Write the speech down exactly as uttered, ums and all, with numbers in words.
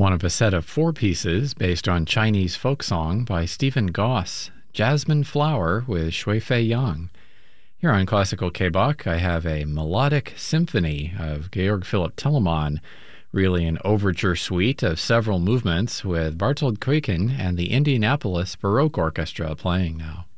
One of a set of four pieces based on Chinese folk song by Stephen Goss, Jasmine Flower with Shui Fei Yang. Here on Classical K-Bach, I have a melodic symphony of Georg Philipp Telemann, really an overture suite of several movements with Bartold Kuiken and the Indianapolis Baroque Orchestra playing now.